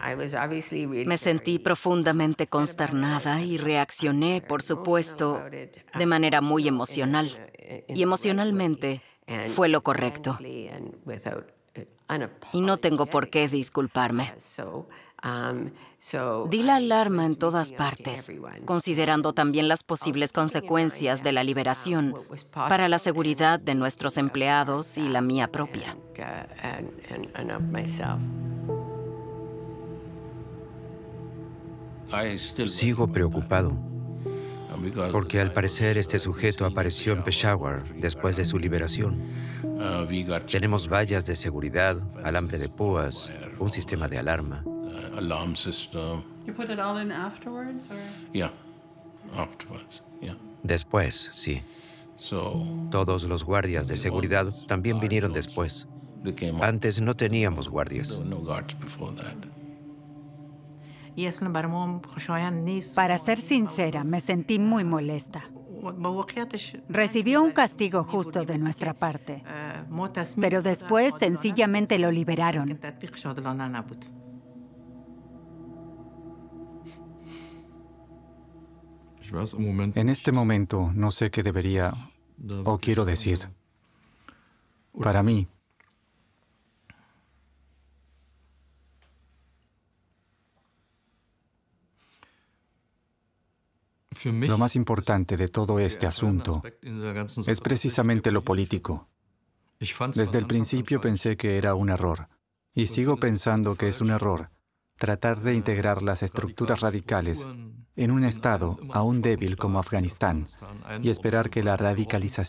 Me sentí profundamente consternada y reaccioné, por supuesto, de manera muy emocional. Y emocionalmente fue lo correcto. Y no tengo por qué disculparme. Di la alarma en todas partes, considerando también las posibles consecuencias de la liberación para la seguridad de nuestros empleados y la mía propia. Sigo preocupado, porque al parecer este sujeto apareció en Peshawar después de su liberación. Tenemos vallas de seguridad, alambre de púas, un sistema de alarma. Alarm system. You put it all in afterwards, or? Yeah, afterwards, yeah. Después, sí. So, Todos los guardias de seguridad también vinieron después. they came up. Antes no teníamos There guardias. were no guards before that. Para ser sincera, me sentí muy molesta. Recibió un castigo justo de nuestra parte, pero después sencillamente lo liberaron. En este momento no sé qué debería o quiero decir. Para mí, lo más importante de todo este asunto es precisamente lo político. Desde el principio pensé que era un error, y sigo pensando que es un error tratar de integrar las estructuras radicales en un estado aún débil como Afganistán y esperar que la radicalización